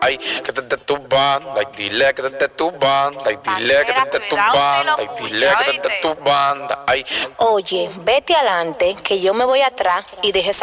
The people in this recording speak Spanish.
ay, que desde tu banda, y dile que desde tu banda, y dile que desde tu banda, y dile que desde tu banda, ay. Oye, vete adelante, que yo me voy atrás y deje esa